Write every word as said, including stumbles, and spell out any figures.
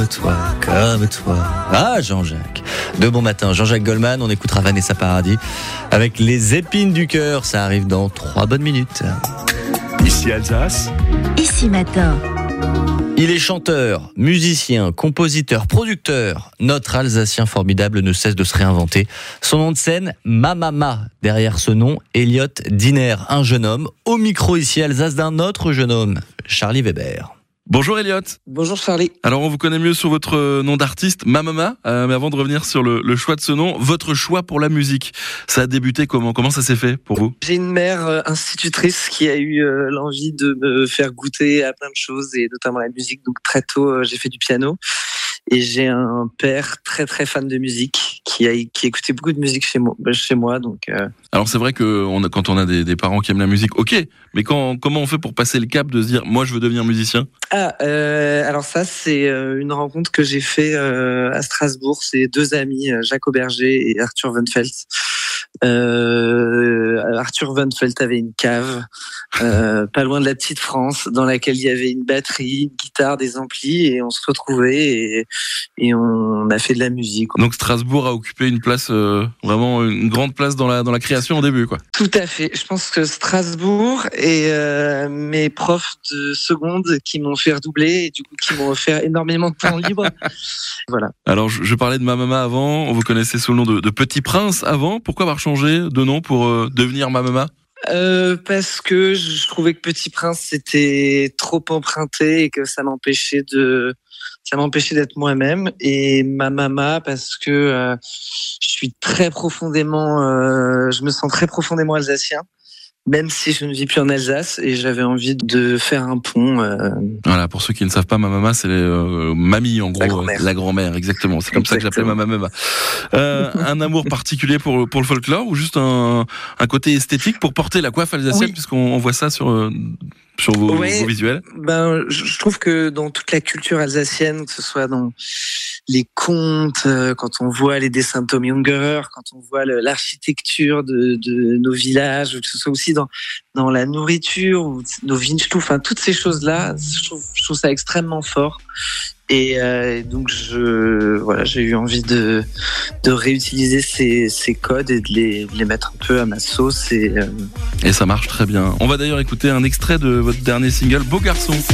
Toi, comme toi. Ah, Jean-Jacques. De bon matin, Jean-Jacques Goldman. On écoutera Vanessa Paradis avec les épines du cœur. Ça arrive dans trois bonnes minutes. Ici Alsace. Ici matin. Il est chanteur, musicien, compositeur, producteur. Notre Alsacien formidable ne cesse de se réinventer. Son nom de scène, Mamama. Derrière ce nom, Elliot Diner, un jeune homme. Au micro ici Alsace d'un autre jeune homme, Charlie Weber. Bonjour Elliot. Bonjour Charlie. Alors on vous connaît mieux sous votre nom d'artiste, Mamama, euh, mais avant de revenir sur le, le choix de ce nom, votre choix pour la musique, ça a débuté comment ? Comment ça s'est fait pour vous ? J'ai une mère euh, institutrice qui a eu euh, l'envie de me faire goûter à plein de choses et notamment la musique. Donc très tôt, euh, j'ai fait du piano. Et j'ai un père très très fan de musique qui a qui écoutait beaucoup de musique chez moi. Chez moi donc. Euh... Alors c'est vrai que on a, quand on a des, des parents qui aiment la musique, ok. Mais quand comment on fait pour passer le cap de se dire moi je veux devenir musicien ? Ah euh, alors ça c'est une rencontre que j'ai fait euh, à Strasbourg. C'est deux amis, Jacques Auberger et Arthur Wunfeld. Euh, Arthur Wunfeld avait une cave euh, pas loin de la petite France dans laquelle il y avait une batterie, une guitare, des amplis et on se retrouvait et, et on a fait de la musique. Donc Strasbourg a occupé une place euh, vraiment une grande place dans la dans la création au début quoi. Tout à fait. Je pense que Strasbourg et euh, mes profs de seconde qui m'ont fait redoubler et du coup qui m'ont offert énormément de temps libre. Voilà. Alors je, je parlais de Mamama avant, on vous connaissait sous le nom de, de Petit Prince avant. Pourquoi avoir changé de nom pour euh, devenir Mamama ? Euh, parce que je trouvais que Petit Prince c'était trop emprunté et que ça m'empêchait de ça m'empêchait d'être moi-même, et Mamama parce que euh, je suis très profondément euh, je me sens très profondément alsacien, même si je ne vis plus en Alsace, et j'avais envie de faire un pont. Euh... Voilà, pour ceux qui ne savent pas, Mamama, c'est euh, mamie, en gros, la grand-mère, la grand-mère exactement. C'est comme exactement. Ça que j'appelais Mamama. Euh, un amour particulier pour pour le folklore ou juste un un côté esthétique pour porter la coiffe alsacienne, oui. Puisqu'on on voit ça sur sur vos, ouais, vos visuels. Ben, je trouve que dans toute la culture alsacienne, que ce soit dans les contes, quand on voit les dessins de Tom Ungerer, quand on voit le, l'architecture de, de nos villages, que ce soit aussi dans dans la nourriture ou nos vinchtou, enfin toutes ces choses-là, je trouve, je trouve ça extrêmement fort. Et euh, donc je voilà, j'ai eu envie de de réutiliser ces ces codes et de les de les mettre un peu à ma sauce, et euh... et ça marche très bien. On va d'ailleurs écouter un extrait de votre dernier single, Beau Garçon.